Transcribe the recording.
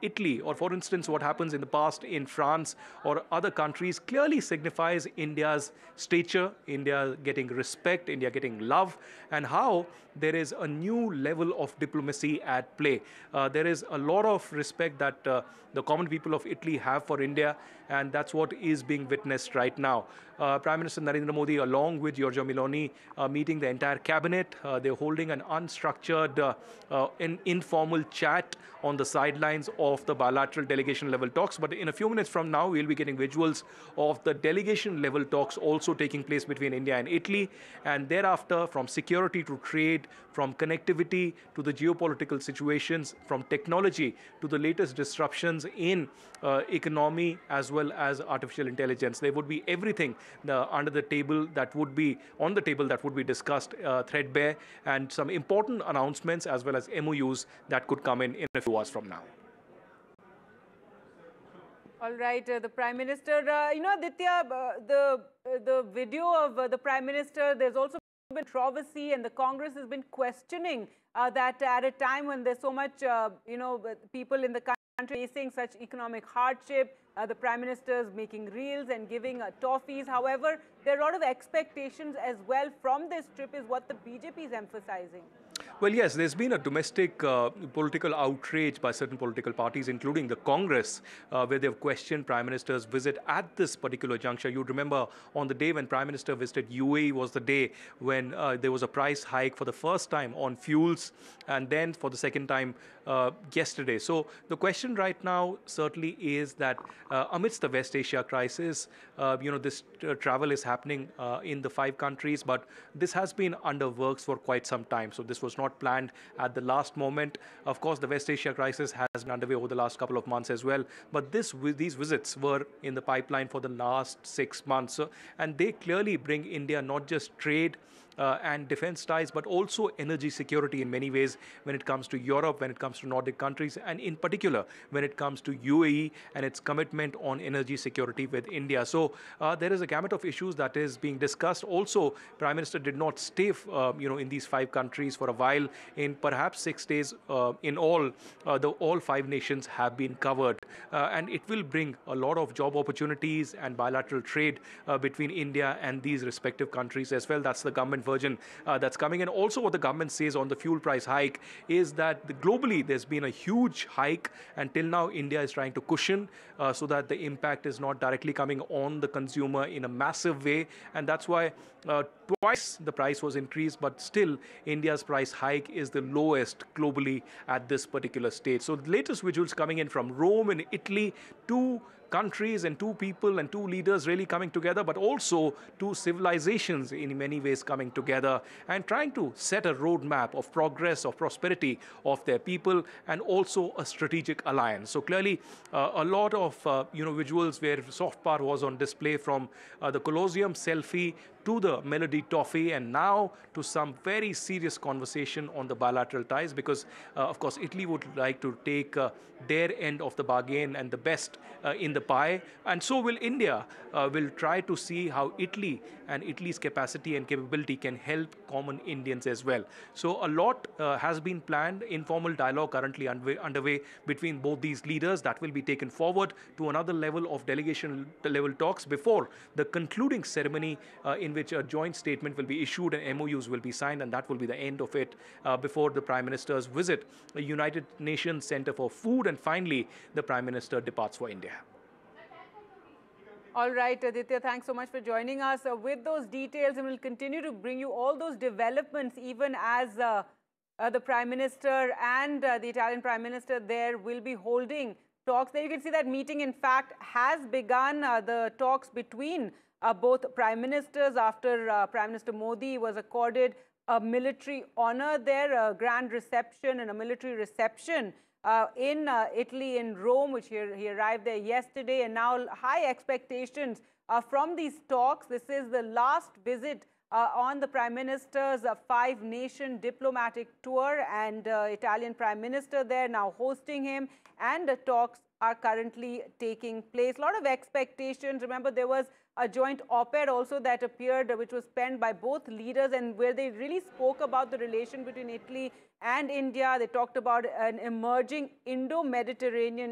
Italy, or for instance, what happens in the past in France or other countries, clearly signifies India's stature, India getting respect, India getting love, and how there is a new level of diplomacy at play. There is a lot of respect that the common people of Italy have for India, and that's what is being witnessed right now. Prime Minister Narendra Modi, along with Giorgia Meloni, meeting the entire cabinet. They're holding an unstructured, informal chat on the sidelines of the bilateral delegation level talks. But in a few minutes from now, we'll be getting visuals of the delegation level talks also taking place between India and Italy. And thereafter, from security to trade, from connectivity to the geopolitical situations, from technology to the latest disruptions in economy as well as artificial intelligence. There would be everything under the table that would be on the table that would be discussed threadbare, and some important announcements as well as MOUs that could come in a few hours from now. All right, the Prime Minister, Aditya, the video of the Prime Minister, there's also been controversy, and the Congress has been questioning that at a time when there's so much, people in the country facing such economic hardship, the Prime Minister is making reels and giving toffees. However, there are a lot of expectations as well from this trip, is what the BJP is emphasizing. Well, yes, there's been a domestic political outrage by certain political parties, including the Congress, where they've questioned Prime Minister's visit at this particular juncture. You'd remember on the day when Prime Minister visited UAE was the day when there was a price hike for the first time on fuels, and then for the second time yesterday. So the question right now certainly is that amidst the West Asia crisis, this travel is happening in the 5 countries, but this has been under works for quite some time. So this was not planned at the last moment. Of course, the West Asia crisis has been underway over the last couple of months as well. But these visits were in the pipeline for the last 6 months. And they clearly bring India not just trade and defense ties, but also energy security in many ways when it comes to Europe, when it comes to Nordic countries, and in particular when it comes to UAE and its commitment on energy security with India. So there is a gamut of issues that is being discussed. Also, Prime Minister did not stay, in these 5 countries for a while. In perhaps 6 days, in all, all 5 nations have been covered, and it will bring a lot of job opportunities and bilateral trade between India and these respective countries as well. That's the government version that's coming in. Also, what the government says on the fuel price hike is that globally there's been a huge hike, and till now India is trying to cushion so that the impact is not directly coming on the consumer in a massive way, and that's why twice the price was increased, but still India's price hike is the lowest globally at this particular stage. So the latest visuals coming in from Rome in Italy, 2 countries and 2 people and 2 leaders really coming together, but also 2 civilizations in many ways coming together and trying to set a roadmap of progress, of prosperity of their people, and also a strategic alliance. So clearly a lot of visuals where soft power was on display, from the Colosseum selfie to the Melody Toffee, and now to some very serious conversation on the bilateral ties, because of course Italy would like to take their end of the bargain and the best in the pie, and so will India. Will try to see how Italy and Italy's capacity and capability can help common Indians as well. So a lot has been planned. Informal dialogue currently underway between both these leaders that will be taken forward to another level of delegation level talks before the concluding ceremony in which a joint statement will be issued and MOUs will be signed, and that will be the end of it before the Prime Minister's visit the United Nations Center for Food, and finally the Prime Minister departs for India. All right, Aditya, thanks so much for joining us with those details, and we'll continue to bring you all those developments even as the Prime Minister and the Italian Prime Minister there will be holding talks. There you can see that meeting, in fact, has begun, the talks between both Prime Ministers after Prime Minister Modi was accorded a military honor there, a grand reception and a military reception in Italy, in Rome, which he arrived there yesterday, and now high expectations from these talks. This is the last visit on the Prime Minister's 5-nation diplomatic tour, and Italian Prime Minister there now hosting him, and the talks are currently taking place. A lot of expectations. Remember, there was a joint op-ed also that appeared, which was penned by both leaders, and where they really spoke about the relation between Italy and India. They talked about an emerging Indo-Mediterranean